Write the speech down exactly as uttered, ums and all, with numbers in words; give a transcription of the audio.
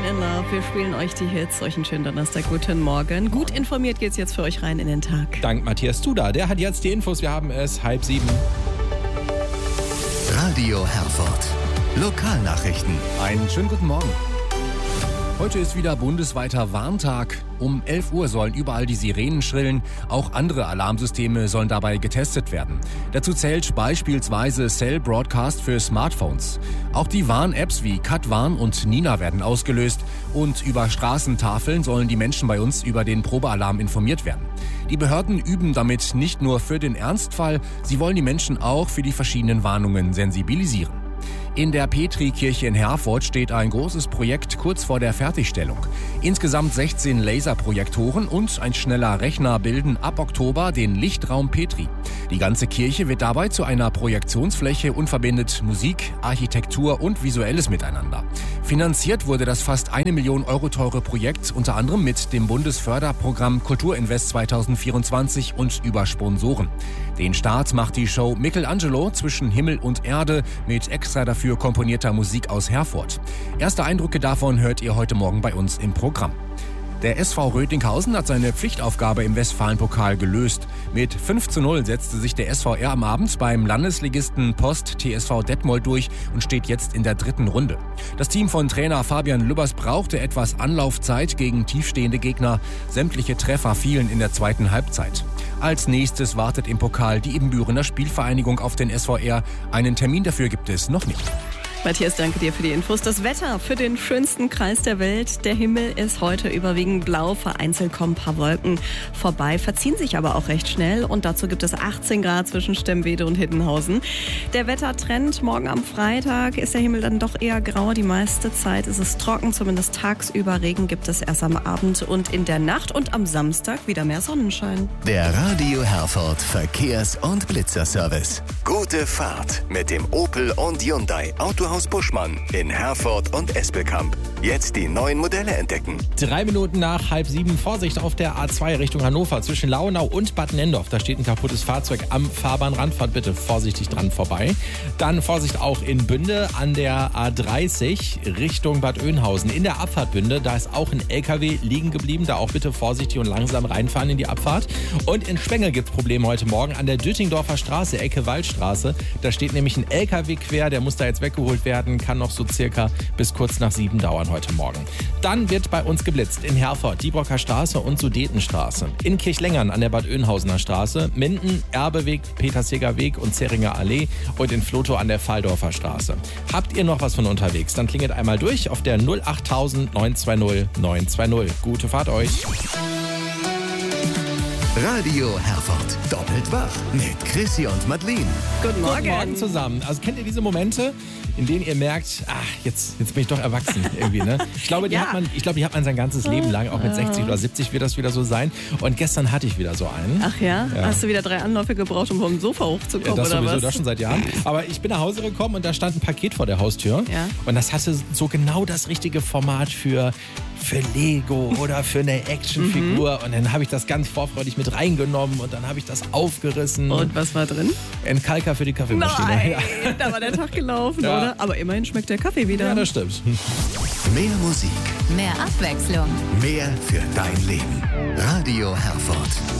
in Love. Wir spielen euch die Hits. Euch einen schönen Donnerstag. Guten Morgen. Gut informiert geht's jetzt für euch rein in den Tag. Dank Matthias Duda. Der hat jetzt die Infos. Wir haben es halb sieben. Radio Herford. Lokalnachrichten. Einen schönen guten Morgen. Heute ist wieder bundesweiter Warntag. Um elf Uhr sollen überall die Sirenen schrillen. Auch andere Alarmsysteme sollen dabei getestet werden. Dazu zählt beispielsweise Cell Broadcast für Smartphones. Auch die Warn-Apps wie Katwarn und Nina werden ausgelöst. Und über Straßentafeln sollen die Menschen bei uns über den Probealarm informiert werden. Die Behörden üben damit nicht nur für den Ernstfall, sie wollen die Menschen auch für die verschiedenen Warnungen sensibilisieren. In der Petri-Kirche in Herford steht ein großes Projekt kurz vor der Fertigstellung. Insgesamt sechzehn Laserprojektoren und ein schneller Rechner bilden ab Oktober den Lichtraum Petri. Die ganze Kirche wird dabei zu einer Projektionsfläche und verbindet Musik, Architektur und Visuelles miteinander. Finanziert wurde das fast eine Million Euro teure Projekt unter anderem mit dem Bundesförderprogramm Kulturinvest zweitausendvierundzwanzig und über Sponsoren. Den Start macht die Show Michelangelo zwischen Himmel und Erde mit extra dafür komponierter Musik aus Herford. Erste Eindrücke davon hört ihr heute Morgen bei uns im Programm. Der S V Rödinghausen hat seine Pflichtaufgabe im Westfalenpokal gelöst. Mit fünf zu null setzte sich der S V R am Abend beim Landesligisten Post T S V Detmold durch und steht jetzt in der dritten Runde. Das Team von Trainer Fabian Lübbers brauchte etwas Anlaufzeit gegen tiefstehende Gegner. Sämtliche Treffer fielen in der zweiten Halbzeit. Als nächstes wartet im Pokal die Ibbenbürener Spielvereinigung auf den S V R. Einen Termin dafür gibt es noch nicht. Matthias, danke dir für die Infos. Das Wetter für den schönsten Kreis der Welt. Der Himmel ist heute überwiegend blau. Vereinzelt kommen ein paar Wolken vorbei, verziehen sich aber auch recht schnell. Und dazu gibt es achtzehn Grad zwischen Stemwede und Hiddenhausen. Der Wettertrend: morgen am Freitag ist der Himmel dann doch eher grau. Die meiste Zeit ist es trocken, zumindest tagsüber. Regen gibt es erst am Abend und in der Nacht. Und am Samstag wieder mehr Sonnenschein. Der Radio Herford Verkehrs- und Blitzerservice. Gute Fahrt mit dem Opel und Hyundai Autohaus Buschmann in Herford und Espelkamp. Jetzt die neuen Modelle entdecken. Drei Minuten nach halb sieben. Vorsicht auf der A zwei Richtung Hannover zwischen Launau und Bad Nendorf. Da steht ein kaputtes Fahrzeug am Fahrbahnrand. Fahrt bitte vorsichtig dran vorbei. Dann Vorsicht auch in Bünde an der A dreißig Richtung Bad Oeynhausen. In der Abfahrt Bünde, da ist auch ein L K W liegen geblieben. Da auch bitte vorsichtig und langsam reinfahren in die Abfahrt. Und in Spengel gibt es Probleme heute Morgen an der Düttingdorfer Straße, Ecke Waldstraße. Da steht nämlich ein L K W quer, der muss da jetzt weggeholt werden. Kann noch so circa bis kurz nach sieben dauern heute Morgen. Dann wird bei uns geblitzt in Herford, Diebrocker Straße und Sudetenstraße. In Kirchlengern an der Bad Oeynhausener Straße, Minden, Erbeweg, Peterseger Weg und Zeringer Allee und in Flotow an der Faldorfer Straße. Habt ihr noch was von unterwegs? Dann klingelt einmal durch auf der null acht neun zwei null neun zwei null. Gute Fahrt euch. Radio Herford. Doppelt wach mit Chrissy und Madeline. Guten Morgen. Guten Morgen zusammen. Also kennt ihr diese Momente, in denen ihr merkt, ach, jetzt, jetzt bin ich doch erwachsen irgendwie, ne? Ich glaube, die Ja. hat man, ich glaube, die hat man sein ganzes Leben lang, auch mit sechzig oder siebzig wird das wieder so sein. Und gestern hatte ich wieder so einen. Ach ja? Ja. Hast du wieder drei Anläufe gebraucht, um vom Sofa Ja, hochzukommen, das oder sowieso, was? das schon seit Jahren. Aber ich bin nach Hause gekommen und da stand ein Paket vor der Haustür. Ja. Und das hatte so genau das richtige Format für, für Lego oder für eine Actionfigur. Und dann habe ich das ganz vorfreudig mit reingenommen und dann habe ich das aufgerissen. Und was war drin? Ein Kalker für die Kaffeemaschine. Nein, Ja. da war der Tag gelaufen, Ja. oder? Aber immerhin schmeckt der Kaffee wieder. Ja, das stimmt. Mehr Musik, Mehr Abwechslung. mehr für dein Leben. Radio Herford.